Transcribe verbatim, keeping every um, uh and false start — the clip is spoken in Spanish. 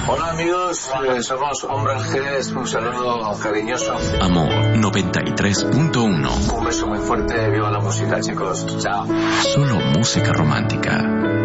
Hola amigos, eh, somos Hombres G, un saludo cariñoso. Amor noventa y tres punto uno. Un beso muy fuerte, viva la música chicos, chao. Solo música romántica.